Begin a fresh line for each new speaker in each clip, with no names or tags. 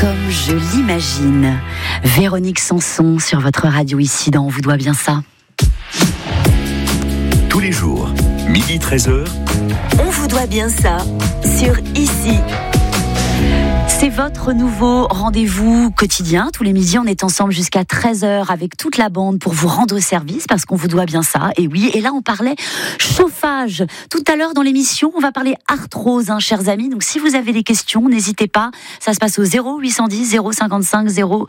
Comme je l'imagine. Véronique Sanson sur votre radio ici dans On vous doit bien ça.
Tous les jours, 12h-13h.
On vous doit bien ça sur ici. C'est votre nouveau rendez-vous quotidien. Tous les midis, on est ensemble jusqu'à 13h avec toute la bande pour vous rendre service parce qu'on vous doit bien ça. Et oui, et là, on parlait chauffage. Tout à l'heure dans l'émission, on va parler arthrose, chers amis. Donc, si vous avez des questions, n'hésitez pas. Ça se passe au 0810 055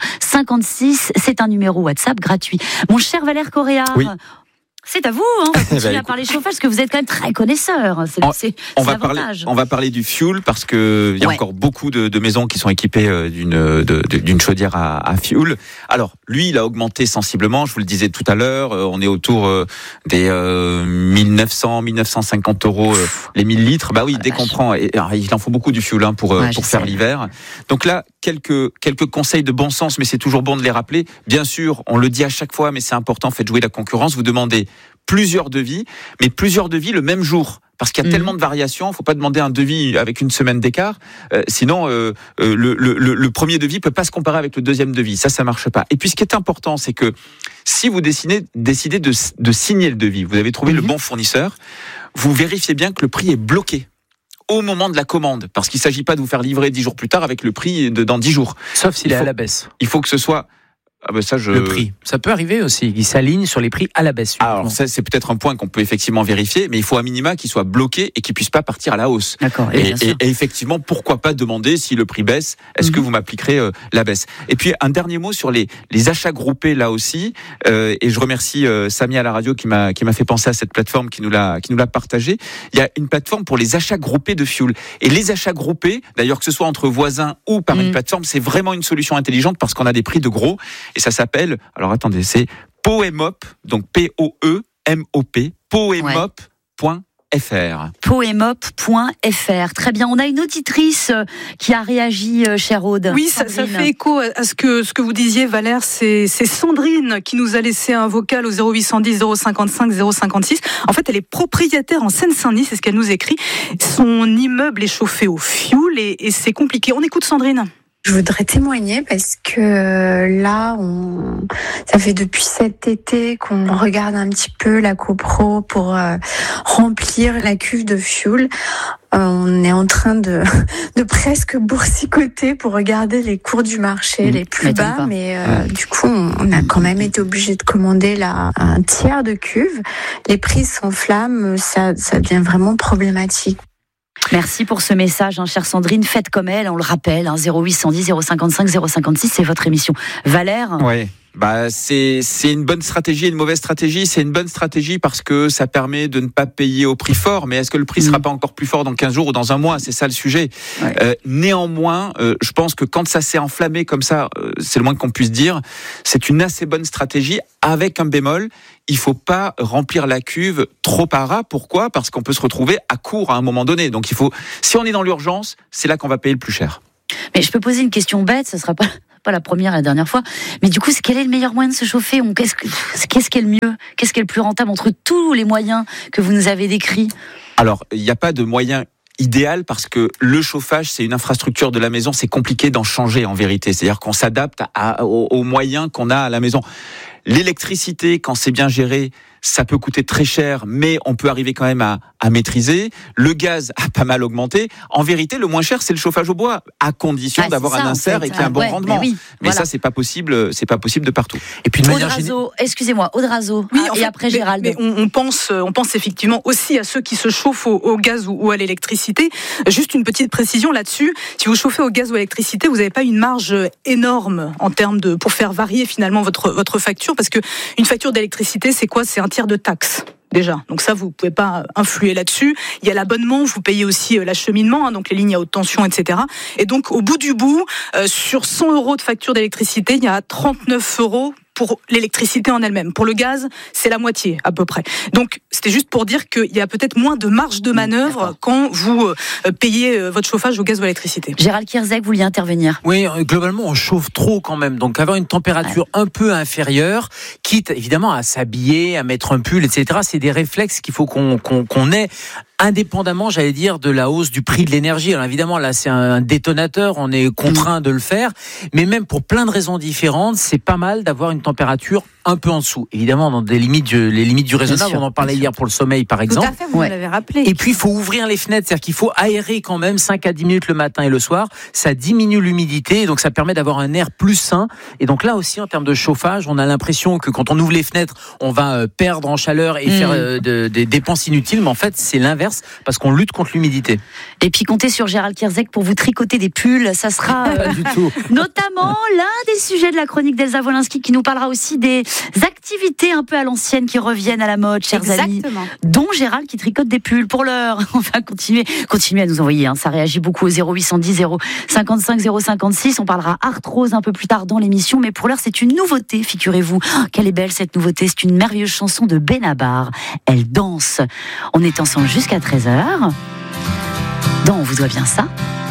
056. C'est un numéro WhatsApp gratuit. Mon cher Valère Correa. Oui. C'est à vous, on va continuer à parler chauffage parce que vous êtes quand même très connaisseur. C'est l'avantage.
On va parler du fuel parce que il y a encore beaucoup de maisons qui sont équipées d'une chaudière à fuel. Alors, lui, il a augmenté sensiblement. Je vous le disais tout à l'heure, on est autour des 1900, 1950 euros les 1000 litres. Bah oui, dès qu'on prend, il en faut beaucoup du fuel pour faire l'hiver. Donc là, quelques conseils de bon sens, mais c'est toujours bon de les rappeler. Bien sûr, on le dit à chaque fois, mais c'est important, faites jouer la concurrence. Vous demandez plusieurs devis, mais plusieurs devis le même jour. Parce qu'il y a tellement de variations, il ne faut pas demander un devis avec une semaine d'écart. Sinon, le premier devis ne peut pas se comparer avec le deuxième devis. Ça ne marche pas. Et puis, ce qui est important, c'est que si vous décidez de signer le devis, vous avez trouvé le bon fournisseur, vous vérifiez bien que le prix est bloqué au moment de la commande. Parce qu'il ne s'agit pas de vous faire livrer 10 jours plus tard avec le prix dans 10 jours.
Sauf s'il est à la baisse.
Il faut que ce soit...
Le prix. Ça peut arriver aussi. Il s'aligne sur les prix à la baisse.
Alors ça, c'est peut-être un point qu'on peut effectivement vérifier, mais il faut à minima qu'il soit bloqué et qu'il puisse pas partir à la hausse.
D'accord.
Et effectivement, pourquoi pas demander si le prix baisse, est-ce que vous m'appliquerez la baisse. Et puis un dernier mot sur les achats groupés là aussi. Et je remercie Samy à la radio qui m'a fait penser à cette plateforme, qui nous l'a partagé. Il y a une plateforme pour les achats groupés de fuel. Et les achats groupés, d'ailleurs que ce soit entre voisins ou par une plateforme, c'est vraiment une solution intelligente parce qu'on a des prix de gros. Et ça s'appelle, alors attendez, c'est Poemop, donc P-O-E-M-O-P, poemop.fr.
Poemop.fr. Très bien. On a une auditrice qui a réagi, chère Aude.
Oui, ça fait écho à ce que vous disiez, Valère. C'est Sandrine qui nous a laissé un vocal au 0810 055 056. En fait, elle est propriétaire en Seine-Saint-Denis, c'est ce qu'elle nous écrit. Son immeuble est chauffé au fioul et c'est compliqué. On écoute Sandrine.
Je voudrais témoigner parce que là, ça fait depuis cet été qu'on regarde un petit peu la copro pour remplir la cuve de fuel. On est en train de presque boursicoter pour regarder les cours du marché les plus bas, mais du coup, on a quand même été obligé de commander un tiers de cuve. Les prix s'enflamment, ça devient vraiment problématique.
Merci pour ce message, chère Sandrine. Faites comme elle, on le rappelle, 0810 055 056, c'est votre émission. Valère ?
Oui. C'est une bonne stratégie et une mauvaise stratégie. C'est une bonne stratégie parce que ça permet de ne pas payer au prix fort. Mais est-ce que le prix sera pas encore plus fort dans 15 jours ou dans un mois ? C'est ça le sujet. Ouais. Néanmoins, je pense que quand ça s'est enflammé comme ça, c'est le moins qu'on puisse dire, c'est une assez bonne stratégie avec un bémol. Il faut pas remplir la cuve trop à ras. Pourquoi ? Parce qu'on peut se retrouver à court à un moment donné. Donc si on est dans l'urgence, c'est là qu'on va payer le plus cher.
Mais je peux poser une question bête, ce sera pas la première et la dernière fois, mais du coup, quel est le meilleur moyen de se chauffer ? Qu'est-ce qui est le mieux ? Qu'est-ce qui est le plus rentable entre tous les moyens que vous nous avez décrits ?
Alors, il n'y a pas de moyen idéal parce que le chauffage, c'est une infrastructure de la maison, c'est compliqué d'en changer en vérité. C'est-à-dire qu'on s'adapte aux moyens qu'on a à la maison. L'électricité, quand c'est bien géré, ça peut coûter très cher, mais on peut arriver quand même à maîtriser. Le gaz a pas mal augmenté. En vérité, le moins cher, c'est le chauffage au bois, à condition d'avoir un insert et qu'il y ait un bon rendement. Mais voilà. Ça, c'est pas possible de partout.
Et puis Aude Razo, excusez-moi, Aude Razo.
Oui,
et après Gérald.
Mais on pense effectivement aussi à ceux qui se chauffent au gaz ou à l'électricité. Juste une petite précision là-dessus. Si vous chauffez au gaz ou à l'électricité, vous n'avez pas une marge énorme en termes pour faire varier finalement votre facture, parce que une facture d'électricité, c'est quoi ? C'est un tiers de taxe. Déjà, donc ça vous pouvez pas influer là-dessus. Il y a l'abonnement, vous payez aussi l'acheminement, donc les lignes à haute tension, etc. Et donc au bout du bout, sur 100 € de facture d'électricité, il y a 39 € pour l'électricité en elle-même. Pour le gaz, c'est la moitié à peu près. Donc c'était juste pour dire qu'il y a peut-être moins de marge de manœuvre quand vous payez votre chauffage au gaz ou à l'électricité.
Gérald Kierzek, vous vouliez intervenir ?
Oui, globalement on chauffe trop quand même. Donc avoir une température un peu inférieure, quitte évidemment à s'habiller, à mettre un pull, etc. C'est des réflexes qu'il faut qu'on ait indépendamment, j'allais dire, de la hausse du prix de l'énergie. Alors évidemment, là, c'est un détonateur, on est contraint de le faire, mais même pour plein de raisons différentes, c'est pas mal d'avoir une température un peu en dessous. Évidemment, dans les limites du raisonnable, on en parlait hier pour le sommeil, par exemple.
Tout à fait, vous l'avez rappelé.
Et puis, il faut ouvrir les fenêtres, c'est-à-dire qu'il faut aérer quand même 5 à 10 minutes le matin et le soir. Ça diminue l'humidité, donc ça permet d'avoir un air plus sain. Et donc là aussi, en termes de chauffage, on a l'impression que quand on ouvre les fenêtres, on va perdre en chaleur et faire des dépenses inutiles, mais en fait, c'est l'inverse, parce qu'on lutte contre l'humidité.
Et puis, comptez sur Gérald Kierzek pour vous tricoter des pulls. Ça sera
Pas du tout.
notamment l'un des sujets de la chronique d'Elsa Wolinski, qui nous parlera aussi des activités un peu à l'ancienne qui reviennent à la mode, chers amis, dont Gérald qui tricote des pulls. Pour l'heure, on va continuer à nous envoyer, ça réagit beaucoup au 0810 055 056. On parlera arthrose un peu plus tard dans l'émission, mais pour l'heure c'est une nouveauté, figurez-vous. Quelle est belle cette nouveauté, c'est une merveilleuse chanson de Benabar. Elle danse. On est ensemble jusqu'à 13h. Dans On vous doit bien ça.